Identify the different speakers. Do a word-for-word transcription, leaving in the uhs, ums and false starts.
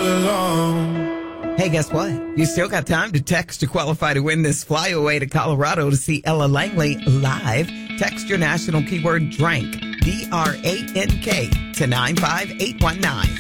Speaker 1: along.
Speaker 2: Hey, guess what? You still got time to text to qualify to win this flyaway to Colorado to see Ella Langley live. Text your national keyword DRANK, D R A N K, to nine five eight one nine.